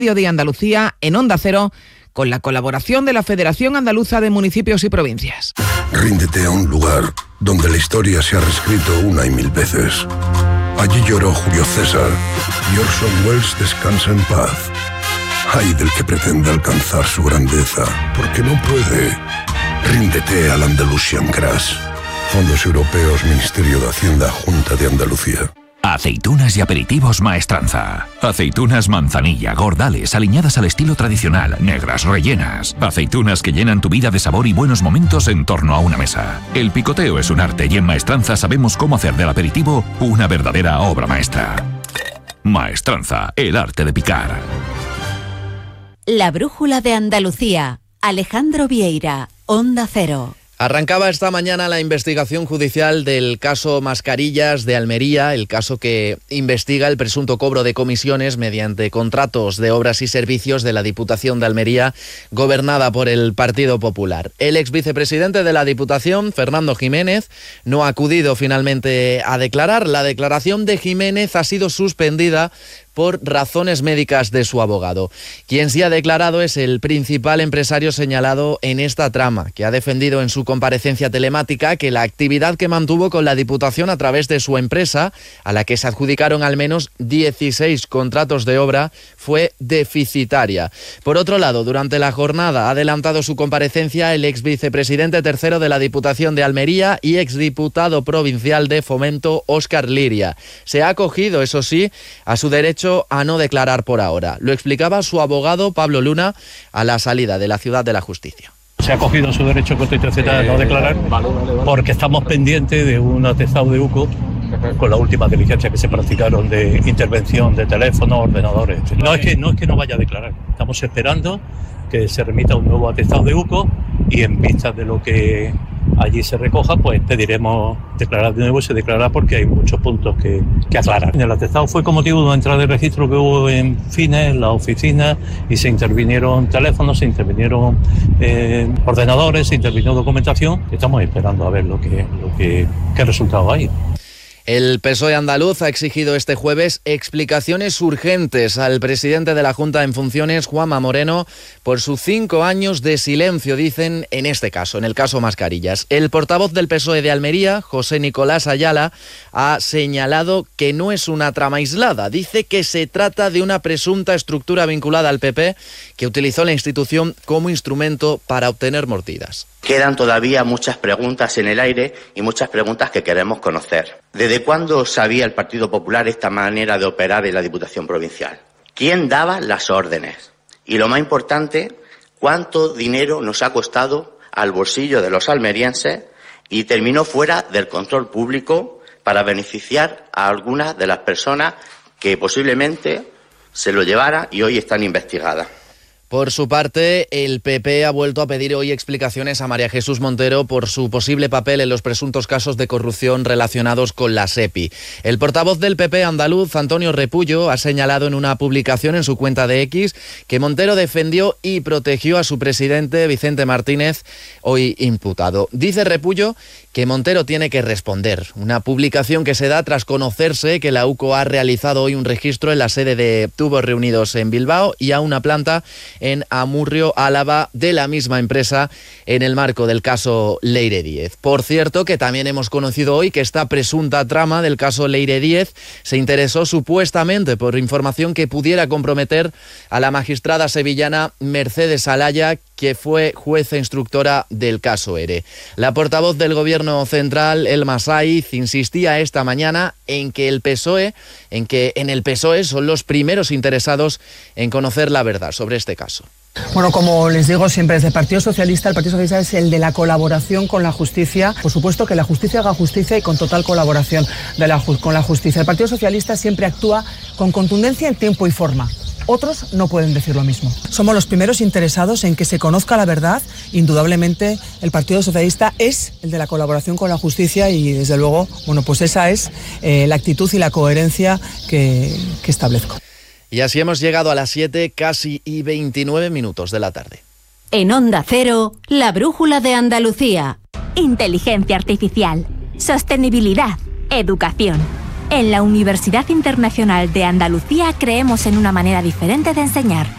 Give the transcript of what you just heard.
de Andalucía en Onda Cero, con la colaboración de la Federación Andaluza de Municipios y Provincias. Ríndete a un lugar donde la historia se ha reescrito una y mil veces. Allí lloró Julio César y Orson Welles descansa en paz. Ay del que pretende alcanzar su grandeza, porque no puede. Ríndete al Andalusian Crash. Fondos Europeos, Ministerio de Hacienda, Junta de Andalucía. Aceitunas y aperitivos Maestranza. Aceitunas manzanilla, gordales, aliñadas al estilo tradicional, negras, rellenas. Aceitunas que llenan tu vida de sabor y buenos momentos en torno a una mesa. El picoteo es un arte y en Maestranza sabemos cómo hacer del aperitivo una verdadera obra maestra. Maestranza, el arte de picar. La brújula de Andalucía. Alejandro Vieira, Onda Cero. Arrancaba esta mañana la investigación judicial del caso Mascarillas de Almería, el caso que investiga el presunto cobro de comisiones mediante contratos de obras y servicios de la Diputación de Almería, gobernada por el Partido Popular. El ex vicepresidente de la Diputación, Fernando Jiménez, no ha acudido finalmente a declarar. La declaración de Jiménez ha sido suspendida por razones médicas de su abogado. Quien sí ha declarado es el principal empresario señalado en esta trama, que ha defendido en su comparecencia telemática que la actividad que mantuvo con la Diputación a través de su empresa, a la que se adjudicaron al menos 16 contratos de obra, fue deficitaria. Por otro lado, durante la jornada ha adelantado su comparecencia el ex vicepresidente tercero de la Diputación de Almería y exdiputado provincial de Fomento, Óscar Liria. Se ha acogido, eso sí, a su derecho a no declarar por ahora. Lo explicaba su abogado Pablo Luna a la salida de la Ciudad de la Justicia. Se ha acogido su derecho constitucional a no declarar porque estamos pendientes de un atestado de UCO con las últimas diligencias que se practicaron de intervención de teléfonos, ordenadores. No es que no vaya a declarar. Estamos esperando que se remita un nuevo atestado de UCO y en vista de lo que allí se recoja, pues pediremos declarar de nuevo y se declarará porque hay muchos puntos que aclarar. El atestado fue con motivo de una entrada de registro que hubo en Fines, la oficina, y se intervinieron teléfonos, se intervinieron ordenadores, se intervino documentación. Estamos esperando a ver qué resultado hay. El PSOE andaluz ha exigido este jueves explicaciones urgentes al presidente de la Junta en funciones, Juanma Moreno, por sus 5 años de silencio, dicen, en este caso, en el caso Mascarillas. El portavoz del PSOE de Almería, José Nicolás Ayala, ha señalado que no es una trama aislada. Dice que se trata de una presunta estructura vinculada al PP que utilizó la institución como instrumento para obtener mordidas. Quedan todavía muchas preguntas en el aire y muchas preguntas que queremos conocer. ¿Desde cuándo sabía el Partido Popular esta manera de operar en la Diputación Provincial? ¿Quién daba las órdenes? Y lo más importante, ¿cuánto dinero nos ha costado al bolsillo de los almerienses y terminó fuera del control público para beneficiar a algunas de las personas que posiblemente se lo llevaran y hoy están investigadas? Por su parte, el PP ha vuelto a pedir hoy explicaciones a María Jesús Montero por su posible papel en los presuntos casos de corrupción relacionados con la SEPI. El portavoz del PP andaluz, Antonio Repullo, ha señalado en una publicación en su cuenta de X que Montero defendió y protegió a su presidente, Vicente Martínez, hoy imputado. Dice Repullo que Montero tiene que responder. Una publicación que se da tras conocerse que la UCO ha realizado hoy un registro en la sede de Tubos Reunidos en Bilbao y a una planta en Amurrio, Álava, de la misma empresa en el marco del caso Leire Díez. Por cierto, que también hemos conocido hoy que esta presunta trama del caso Leire Díez se interesó supuestamente por información que pudiera comprometer a la magistrada sevillana Mercedes Alaya, que fue jueza instructora del caso ERE. La portavoz del Gobierno Central, Elma Saiz, insistía esta mañana en que el PSOE son los primeros interesados en conocer la verdad sobre este caso. Bueno, como les digo siempre desde el Partido Socialista es el de la colaboración con la justicia. Por supuesto que la justicia haga justicia y con total colaboración con la justicia. El Partido Socialista siempre actúa con contundencia en tiempo y forma. Otros no pueden decir lo mismo. Somos los primeros interesados en que se conozca la verdad. Indudablemente el Partido Socialista es el de la colaboración con la justicia y desde luego, pues esa es la actitud y la coherencia que establezco. Y así hemos llegado a las 7, casi y 29 minutos de la tarde. En Onda Cero, la brújula de Andalucía. Inteligencia artificial, sostenibilidad, educación. En la Universidad Internacional de Andalucía creemos en una manera diferente de enseñar,